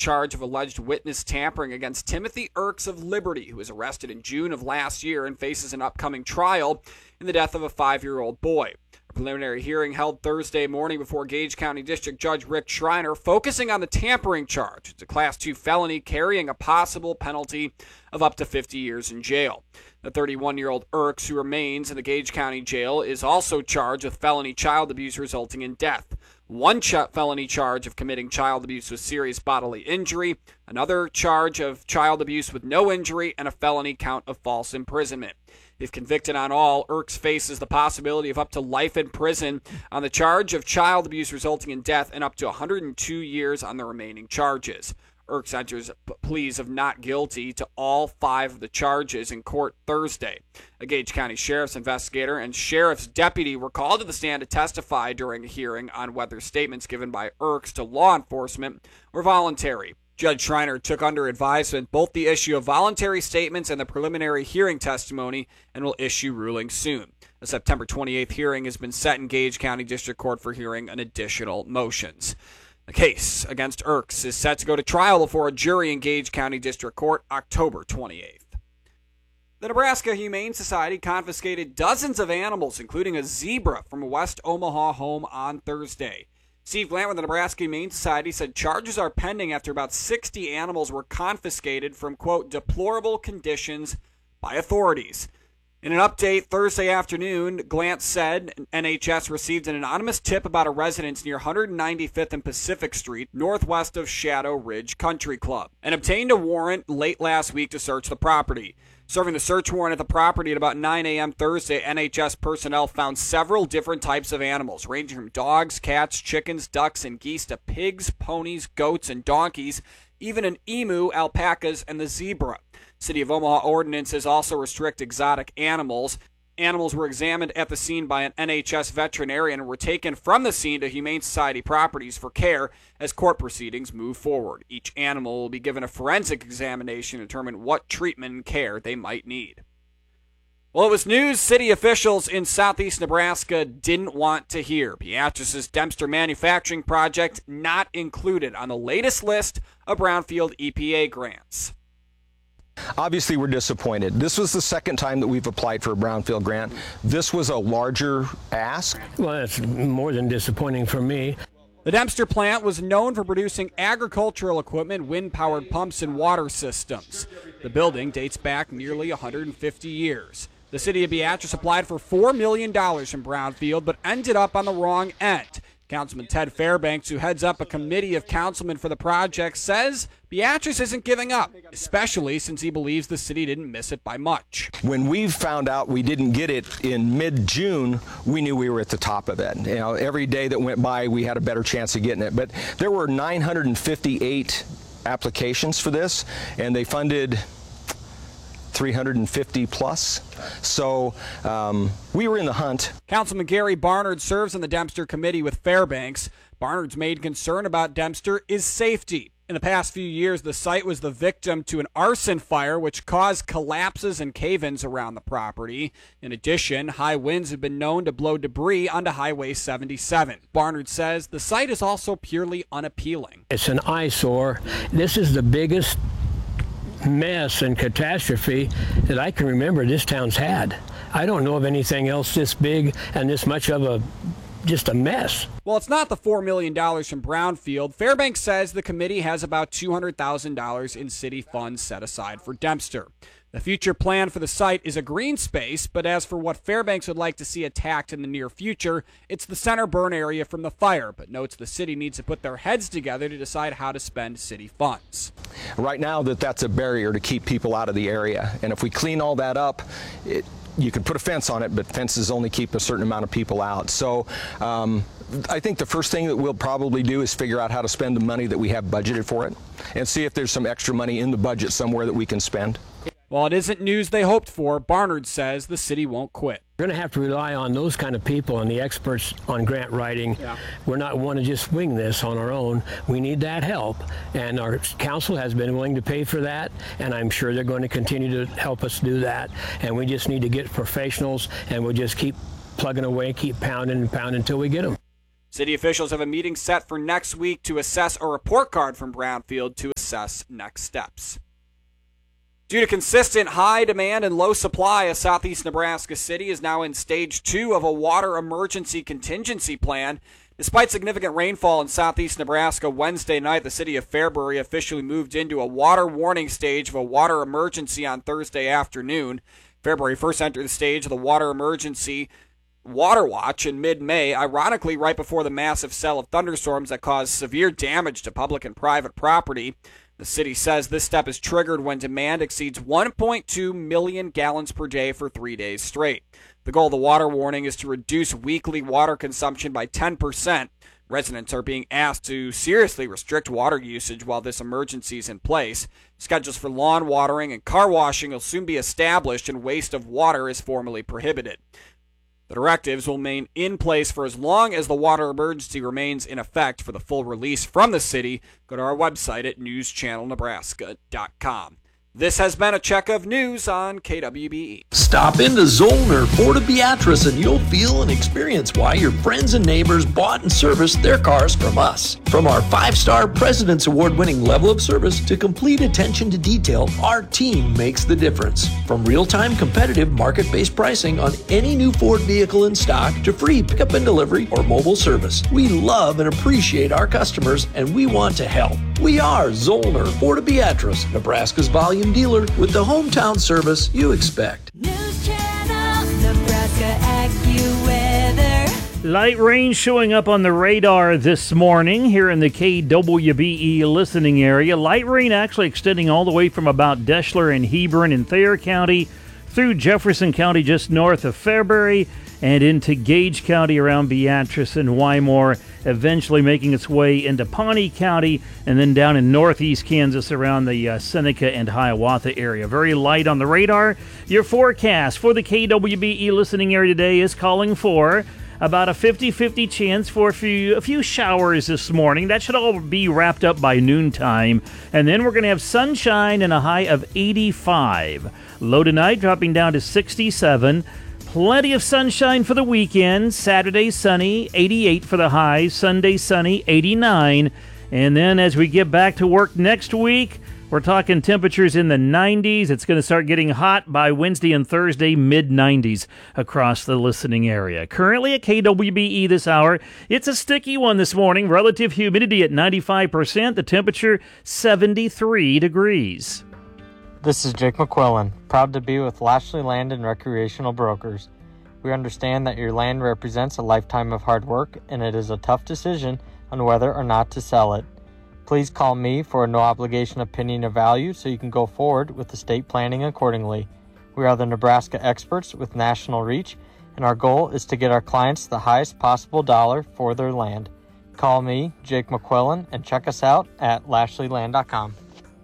charge of alleged witness tampering against Timothy Irks of Liberty, who was arrested in June of last year and faces an upcoming trial in the death of a 5-year-old boy. A preliminary hearing held Thursday morning before Gage County District Judge Rick Schreiner, focusing on the tampering charge. It's a Class 2 felony carrying a possible penalty of up to 50 years in jail. The 31-year-old Irks, who remains in the Gage County Jail, is also charged with felony child abuse resulting in death. One felony charge of committing child abuse with serious bodily injury, another charge of child abuse with no injury, and a felony count of false imprisonment. If convicted on all, Irks faces the possibility of up to life in prison on the charge of child abuse resulting in death and up to 102 years on the remaining charges. Irks enters pleas of not guilty to all 5 of the charges in court Thursday. A Gage County Sheriff's investigator and Sheriff's deputy were called to the stand to testify during a hearing on whether statements given by Irks to law enforcement were voluntary. Judge Schreiner took under advisement both the issue of voluntary statements and the preliminary hearing testimony and will issue rulings soon. A September 28th hearing has been set in Gage County District Court for hearing on additional motions. The case against Irks is set to go to trial before a jury in Gage County District Court October 28th. The Nebraska Humane Society confiscated dozens of animals, including a zebra, from a West Omaha home on Thursday. Steve Glant with the Nebraska Humane Society said charges are pending after about 60 animals were confiscated from, quote, deplorable conditions by authorities. In an update Thursday afternoon, Glant said NHS received an anonymous tip about a residence near 195th and Pacific Street, northwest of Shadow Ridge Country Club, and obtained a warrant late last week to search the property. Serving the search warrant at the property at about 9 a.m. Thursday, NHS personnel found several different types of animals, ranging from dogs, cats, chickens, ducks, and geese to pigs, ponies, goats, and donkeys, even an emu, alpacas, and the zebra. City of Omaha ordinances also restrict exotic animals. Animals were examined at the scene by an NHS veterinarian and were taken from the scene to Humane Society properties for care as court proceedings move forward. Each animal will be given a forensic examination to determine what treatment and care they might need. Well, it was news city officials in southeast Nebraska didn't want to hear. Beatrice's Dempster manufacturing project not included on the latest list of brownfield EPA grants. Obviously, we're disappointed. This was the second time that we've applied for a brownfield grant. This was a larger ask. Well, it's more than disappointing for me. The Dempster plant was known for producing agricultural equipment, wind-powered pumps, and water systems. The building dates back nearly 150 years. The city of Beatrice applied for $4 million from brownfield, but ended up on the wrong end. Councilman Ted Fairbanks, who heads up a committee of councilmen for the project, says Beatrice isn't giving up, especially since he believes the city didn't miss it by much. When we found out we didn't get it in mid-June, we knew we were at the top of it. You know, every day that went by, we had a better chance of getting it. But there were 958 applications for this, and they funded 350 plus. So we were in the hunt. Councilman Gary Barnard serves on the Dempster committee with Fairbanks. Barnard's main concern about Dempster is safety. In the past few years, the site was the victim to an arson fire which caused collapses and cave-ins around the property. In addition, high winds have been known to blow debris onto Highway 77. Barnard says the site is also purely unappealing. It's an eyesore. This is the biggest mess and catastrophe that I can remember this town's had. I don't know of anything else this big and this much of just a mess. Well, it's not the $4 million from brownfield. Fairbanks says the committee has about $200,000 in city funds set aside for Dempster. The future plan for the site is a green space, but as for what Fairbanks would like to see attacked in the near future, it's the center burn area from the fire, but notes the city needs to put their heads together to decide how to spend city funds. Right now, that's a barrier to keep people out of the area, and if we clean all that up, you could put a fence on it, but fences only keep a certain amount of people out. So I think the first thing that we'll probably do is figure out how to spend the money that we have budgeted for it and see if there's some extra money in the budget somewhere that we can spend. While it isn't news they hoped for, Barnard says the city won't quit. We're going to have to rely on those kind of people and the experts on grant writing. Yeah. We're not want to just wing this on our own. We need that help, and our council has been willing to pay for that, and I'm sure they're going to continue to help us do that. And we just need to get professionals, and we'll just keep plugging away, keep pounding and pounding until we get them. City officials have a meeting set for next week to assess a report card from brownfield to assess next steps. Due to consistent high demand and low supply, a southeast Nebraska city is now in stage 2 of a water emergency contingency plan. Despite significant rainfall in southeast Nebraska Wednesday night, the city of Fairbury officially moved into a water warning stage of a water emergency on Thursday afternoon. Fairbury first entered the stage of the water emergency water watch in mid-May, ironically right before the massive cell of thunderstorms that caused severe damage to public and private property. The city says this step is triggered when demand exceeds 1.2 million gallons per day for 3 days straight. The goal of the water warning is to reduce weekly water consumption by 10%. Residents are being asked to seriously restrict water usage while this emergency is in place. Schedules for lawn watering and car washing will soon be established, and waste of water is formally prohibited. The directives will remain in place for as long as the water emergency remains in effect. For the full release from the city, go to our website at newschannelnebraska.com. This has been a check of news on KWBE. Stop into Zollner Ford of Beatrice and you'll feel and experience why your friends and neighbors bought and serviced their cars from us. From our 5-star President's Award-winning level of service to complete attention to detail, our team makes the difference. From real-time competitive market-based pricing on any new Ford vehicle in stock to free pickup and delivery or mobile service, we love and appreciate our customers and we want to help. We are Zollner Ford of Beatrice, Nebraska's volume dealer with the hometown service you expect. News Channel Nebraska AccuWeather. Light rain showing up on the radar this morning here in the KWBE listening area. Light rain actually extending all the way from about Deschler and Hebron in Thayer County through Jefferson County just north of Fairbury and into Gage County around Beatrice and Wymore, eventually making its way into Pawnee County and then down in northeast Kansas around the Seneca and Hiawatha area. Very light on the radar. Your forecast for the KWBE listening area today is calling for about a 50-50 chance for a few showers this morning. That should all be wrapped up by noontime. And then we're going to have sunshine and a high of 85. Low tonight dropping down to 67. Plenty of sunshine for the weekend. Saturday sunny, 88 for the high. Sunday sunny, 89. And then as we get back to work next week, we're talking temperatures in the 90s. It's going to start getting hot by Wednesday and Thursday, mid-90s across the listening area. Currently at KWBE this hour, it's a sticky one this morning. Relative humidity at 95%. The temperature 73 degrees. This is Jake McQuillan, proud to be with Lashley Land and Recreational Brokers. We understand that your land represents a lifetime of hard work, and it is a tough decision on whether or not to sell it. Please call me for a no-obligation opinion or value so you can go forward with estate planning accordingly. We are the Nebraska experts with national reach, and our goal is to get our clients the highest possible dollar for their land. Call me, Jake McQuillan, and check us out at lashleyland.com.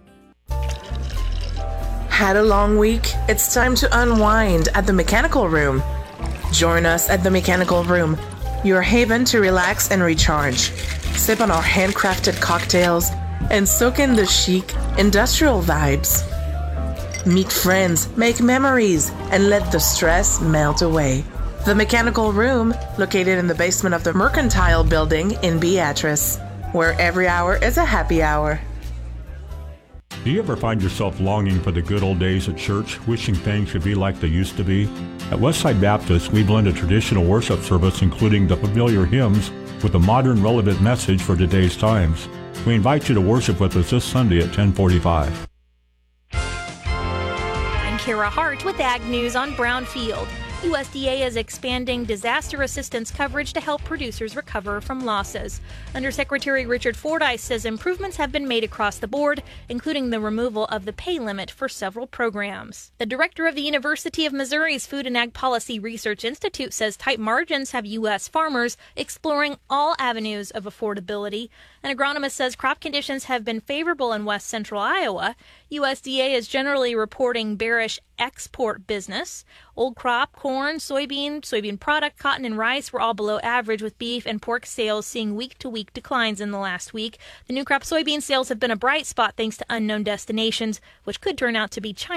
Had a long week? It's time to unwind at the Mechanical Room. Join us at the Mechanical Room, your haven to relax and recharge. Sip on our handcrafted cocktails and soak in the chic, industrial vibes. Meet friends, make memories, and let the stress melt away. The Mechanical Room, located in the basement of the Mercantile Building in Beatrice, where every hour is a happy hour. Do you ever find yourself longing for the good old days at church, wishing things could be like they used to be? At Westside Baptist, we blend a traditional worship service, including the familiar hymns, with a modern, relevant message for today's times. We invite you to worship with us this Sunday at 10:45. I'm Kara Hart with Ag News on Brownfield. USDA is expanding disaster assistance coverage to help producers recover from losses. Undersecretary Richard Fordyce says improvements have been made across the board, including the removal of the pay limit for several programs. The director of the University of Missouri's Food and Ag Policy Research Institute says tight margins have U.S. farmers exploring all avenues of affordability. An agronomist says crop conditions have been favorable in west central Iowa. USDA is generally reporting bearish export business. Old crop, corn, soybean product, cotton, and rice were all below average, with beef and pork sales seeing week-to-week declines in the last week. The new crop soybean sales have been a bright spot thanks to unknown destinations, which could turn out to be China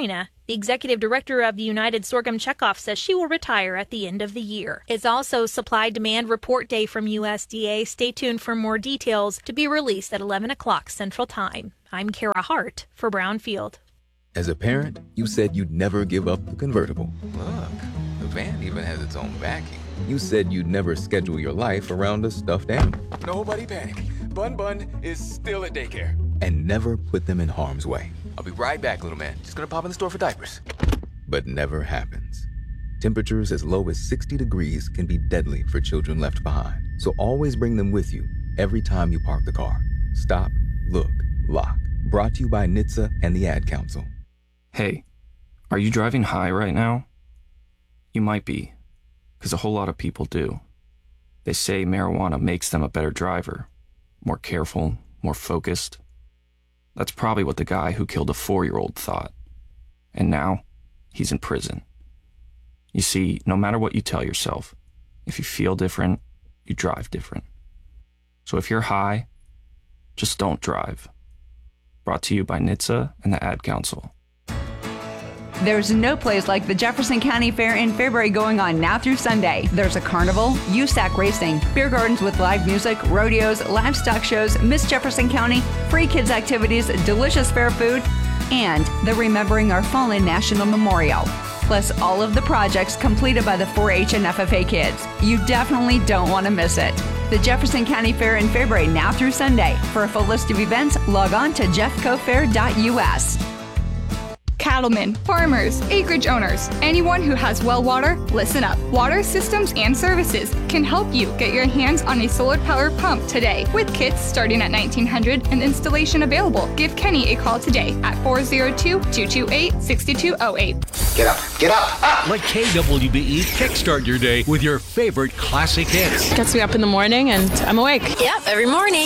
The executive director of the United Sorghum Checkoff says she will retire at the end of the year. It's also Supply Demand Report Day from USDA. Stay tuned for more details to be released at 11 o'clock Central Time. I'm Kara Hart for Brownfield. As a parent, you said you'd never give up the convertible. Look, the van even has its own backing. You said you'd never schedule your life around a stuffed animal. Nobody panic. Bun Bun is still at daycare. And never put them in harm's way. I'll be right back, little man. Just gonna pop in the store for diapers. But never happens. Temperatures as low as 60 degrees can be deadly for children left behind. So always bring them with you every time you park the car. Stop, look, lock. Brought to you by NHTSA and the Ad Council. Hey, are you driving high right now? You might be, because a whole lot of people do. They say marijuana makes them a better driver, more careful, more focused. That's probably what the guy who killed a 4-year-old thought. And now, he's in prison. You see, no matter what you tell yourself, if you feel different, you drive different. So if you're high, just don't drive. Brought to you by NHTSA and the Ad Council. There's no place like the Jefferson County Fair in February going on now through Sunday. There's a carnival, USAC racing, beer gardens with live music, rodeos, livestock shows, Miss Jefferson County, free kids activities, delicious fair food, and the Remembering Our Fallen National Memorial. Plus all of the projects completed by the 4-H and FFA kids. You definitely don't want to miss it. The Jefferson County Fair in February now through Sunday. For a full list of events, log on to jeffcofair.us. Cattlemen, farmers, acreage owners, anyone who has well water, listen up. Water Systems and Services can help you get your hands on a solar power pump today with kits starting at $1,900 and installation available. Give Kenny a call today at 402-228-6208. Get up, get up! Let KWBE kickstart your day with your favorite classic hits. Gets me up in the morning and I'm awake. Yep, every morning.